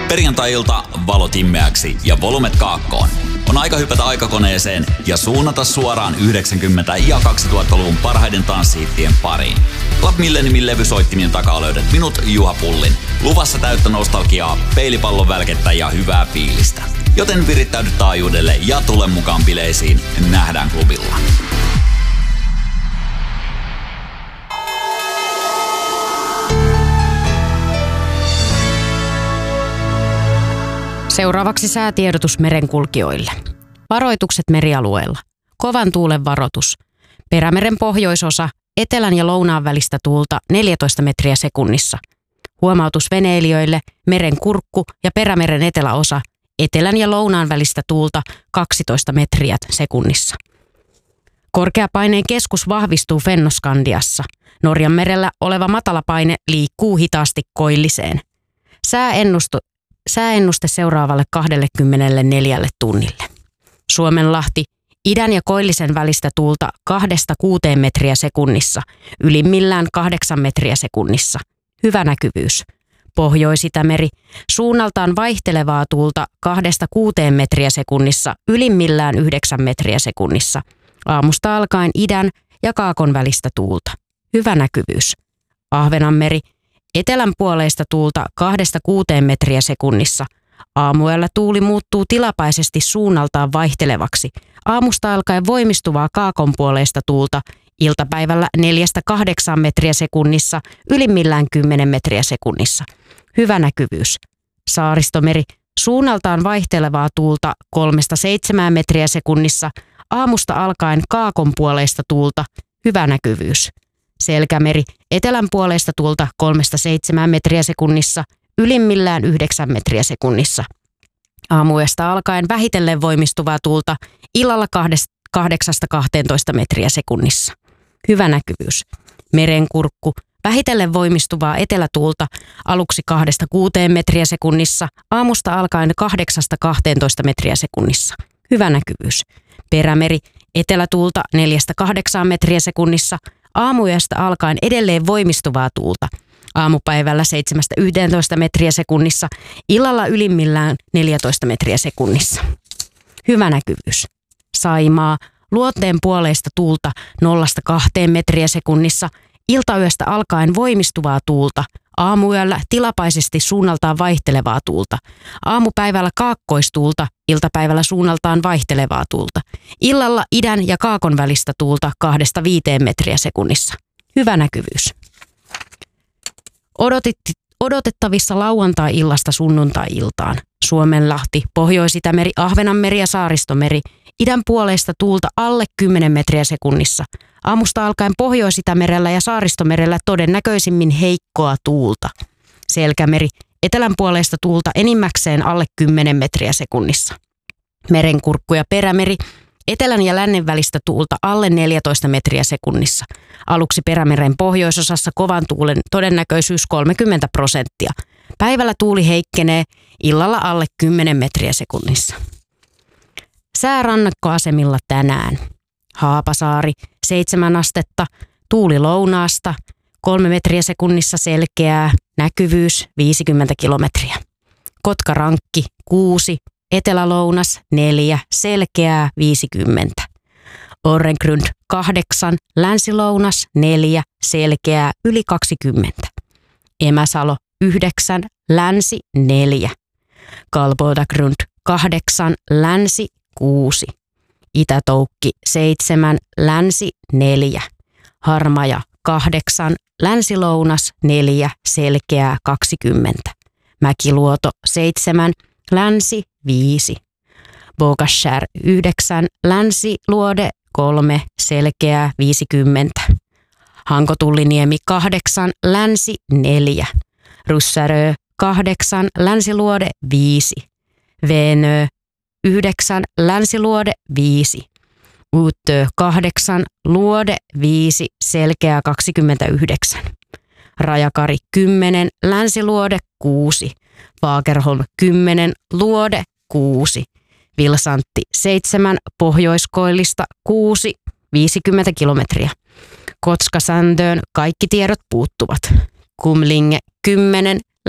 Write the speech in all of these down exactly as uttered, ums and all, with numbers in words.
Perjantai-ilta valot himmeäksi ja volumet kaakkoon. On aika hypätä aikakoneeseen ja suunnata suoraan yhdeksänkymmentä- ja kaksituhattaluvun parhaiden tanssihittien pariin. Club Milleniumin levysoittimien takaa löydät minut, Juha Pullin. Luvassa täyttä nostalgiaa, peilipallon välkettä ja hyvää fiilistä. Joten virittäydy taajuudelle ja tule mukaan bileisiin. Nähdään klubilla. Seuraavaksi säätiedotus merenkulkijoille. Varoitukset merialueella. Kovan tuulen varoitus. Perämeren pohjoisosa, etelän ja lounaan välistä tuulta neljätoista metriä sekunnissa. Huomautus veneilijöille, meren kurkku ja perämeren eteläosa, etelän ja lounaan välistä tuulta kaksitoista metriä sekunnissa. Korkeapaineen keskus vahvistuu Fennoskandiassa. Norjan merellä oleva matalapaine liikkuu hitaasti koilliseen. Sääennustu Sääennuste seuraavalle kaksikymmentäneljä tunnille. Suomenlahti, idän ja koillisen välistä tuulta kahdesta kuuteen metriä sekunnissa, ylimmillään kahdeksan metriä sekunnissa. Hyvä näkyvyys. Pohjois-Itämeri, suunnaltaan vaihtelevaa tuulta kahdesta kuuteen metriä sekunnissa, ylimmillään yhdeksän metriä sekunnissa. Aamusta alkaen idän ja kaakon välistä tuulta. Hyvä näkyvyys. Ahvenanmeri, etelän puoleista tuulta kahdesta kuuteen metriä sekunnissa. Aamuyöllä tuuli muuttuu tilapäisesti suunnaltaan vaihtelevaksi. Aamusta alkaen voimistuvaa kaakon puoleista tuulta. Iltapäivällä neljästä kahdeksaan metriä sekunnissa, ylimmillään kymmenen metriä sekunnissa. Hyvä näkyvyys. Saaristomeri, suunnaltaan vaihtelevaa tuulta kolmesta seitsemään metriä sekunnissa. Aamusta alkaen kaakon puoleista tuulta. Hyvä näkyvyys. Selkämeri, etelän puoleista tuulta kolmesta seitsemään metriä sekunnissa, ylimmillään yhdeksän metriä sekunnissa. Aamuyöstä alkaen vähitellen voimistuvaa tuulta, illalla kahdeksasta kahteentoista metriä sekunnissa. Hyvä näkyvyys. Merenkurkku, vähitellen voimistuvaa etelätuulta, aluksi kahdesta kuuteen metriä sekunnissa, aamusta alkaen kahdeksasta kahteentoista metriä sekunnissa. Hyvä näkyvyys. Perämeri, etelätuulta neljästä kahdeksaan metriä sekunnissa, aamuyöstä alkaen edelleen voimistuvaa tuulta. Aamupäivällä seitsemästä yhteentoista metriä sekunnissa, illalla ylimmillään neljätoista metriä sekunnissa. Hyvä näkyvyys. Saimaa, luonteen puoleista tuulta nollasta kahteen metriä sekunnissa, iltayöstä alkaen voimistuvaa tuulta. Aamuyöllä tilapäisesti suunnaltaan vaihtelevaa tuulta. Aamupäivällä kaakkoistuulta, iltapäivällä suunnaltaan vaihtelevaa tuulta. Illalla idän ja kaakon välistä tuulta kahdesta viiteen metriä sekunnissa. Hyvä näkyvyys. Odotit, odotettavissa lauantai-illasta sunnuntai-iltaan. Suomenlahti, Pohjois-Itämeri, Ahvenanmeri ja Saaristomeri. Idän puoleista tuulta alle kymmenen metriä sekunnissa. Aamusta alkaen Pohjois-Itämerellä ja Saaristomerellä todennäköisimmin heikkoa tuulta. Selkämeri, etelän puoleista tuulta enimmäkseen alle kymmenen metriä sekunnissa. Merenkurkku ja perämeri, etelän ja lännen välistä tuulta alle neljätoista metriä sekunnissa. Aluksi perämeren pohjoisosassa kovan tuulen todennäköisyys kolmekymmentä prosenttia. Päivällä tuuli heikkenee, illalla alle kymmenen metriä sekunnissa. Säärannakkoasemilla tänään. Haapasaari, seitsemän astetta, tuuli lounaasta, kolme metriä sekunnissa selkeää, näkyvyys viisikymmentä kilometriä. Kotkarankki, kuusi, etelälounas, neljä, selkeää, viisikymmentä. Orrengrund, kahdeksan, länsilounas, neljä, selkeää, yli kaksikymmentä. Emäsalo, yhdeksän, länsi, neljä. Kalbodagrund, kahdeksan, länsi, kuusi. Itätoukki seitsemän, länsi neljä. Harmaja kahdeksan, länsilounas neljä, selkeää kaksikymmentä. Mäkiluoto seitsemän, länsi viisi. Bogashär yhdeksän, länsiluode kolme, selkeää viisikymmentä. Hankotulliniemi kahdeksan, länsi neljä. Russärö kahdeksan, länsiluode viisi. Venö yhdeksän, länsiluode viisi. Uutö kahdeksan, luode viisi, selkeää kaksikymmentäyhdeksän. Rajakari kymmenen, länsiluode kuusi. Fagerholm kymmenen, luode kuusi. Vilsantti seitsemän, pohjoiskoillista kuusi, viisikymmentä kilometriä. Kotskasandöön kaikki tiedot puuttuvat. Kumlinge kymmenen,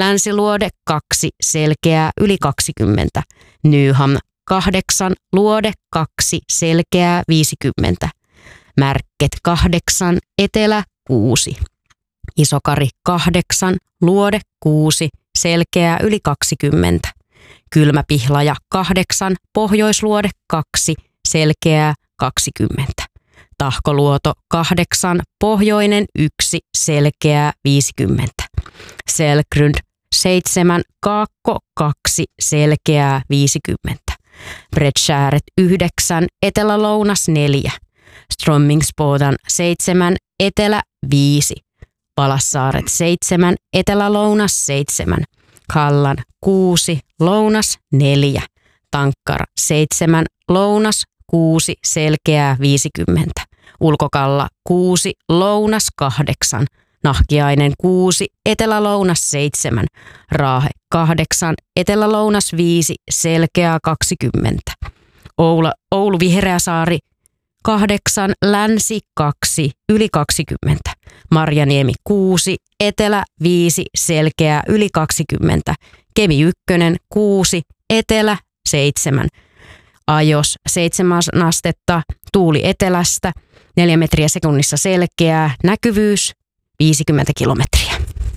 Länsiluode kaksi, selkeää yli kaksikymmentä. Nyham kahdeksan, luode kaksi, selkeää viisikymmentä. Märket kahdeksan, etelä kuusi. Isokari kahdeksan, luode kuusi, selkeää yli kaksikymmentä. Kylmäpihlaja kahdeksan, pohjoisluode kaksi, selkeää kaksikymmentä. Tahkoluoto kahdeksan, pohjoinen yksi, selkeää viisikymmentä. Selgrund seitsemän, kaakko kaksi, selkeää viisikymmentä. Bredskääret yhdeksän, etelä-lounas neljä. Strömmingsbodan seitsemän, etelä viisi. Palassaaret seitsemän, etelä-lounas seitsemän. Kallan kuusi, lounas neljä. Tankkara seitsemän, lounas kuusi, selkeää viisikymmentä. Ulkokalla kuusi, lounas kahdeksan. Nahkiainen kuusi, etelä-lounas seitsemän. Raahe kahdeksan, etelä-lounas viisi, selkeää kaksikymmentä. Oula, Oulu Vihreäsaari kahdeksan, länsi kaksi, yli kaksikymmentä. Marjaniemi kuusi, etelä viisi, selkeää yli kaksikymmentä. Kemi ykkönen kuusi, etelä seitsemän. Ajos seitsemän astetta, tuuli etelästä, neljä metriä sekunnissa selkeää, näkyvyys viisikymmentä kilometriä.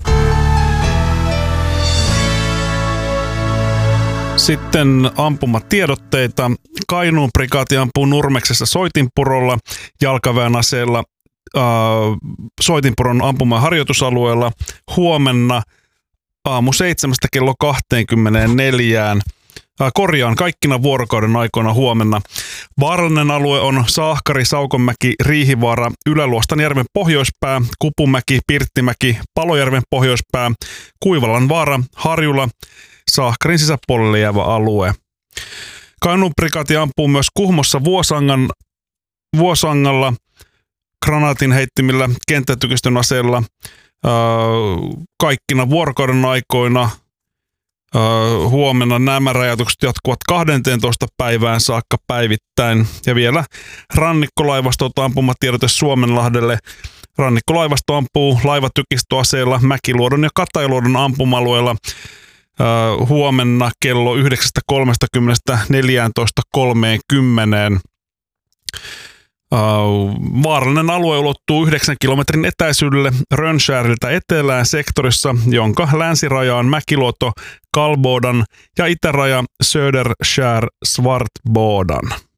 Sitten ampumatiedotteita. Kainuun prikaati ampuu Nurmeksessa Soitinpurolla jalkaväen aseella äh, Soitinpuron ampuma- harjoitusalueella huomenna aamu seitsemästä kello kaksikymmentäneljä. Äh, korjaan kaikkina vuorokauden aikoina huomenna. Vaarallinen alue on Saahkari, Saukonmäki, Riihivaara, Ylä-Luostanjärven pohjoispää, Kupumäki, Pirttimäki, Palojärven pohjoispää, Kuivalan vaara, Harjula, Saahkarin sisäpuolelle jäävä alue. Kainuun prikaati ampuu myös Kuhmossa Vuosangan, Vuosangalla granaatin heittimillä kenttätykistön aseella äh, kaikkina vuorokauden aikoina. Uh, huomenna nämä rajoitukset jatkuvat kahteentoista päivään saakka päivittäin. Ja vielä rannikkolaivastolta ampumatiedote Suomenlahdelle. Rannikkolaivasto ampuu laivatykistöaseella Mäkiluodon ja Katajaluodon ampuma-alueella uh, huomenna kello yhdeksästä kolmekymmentä neljätoista kolmekymmentä. Uh, vaarallinen alue ulottuu yhdeksän kilometrin etäisyydelle Rönnskärltä etelään sektorissa, jonka länsiraja on Mäkiluoto, Kalbodan ja itäraja Söderskär Svartbodan.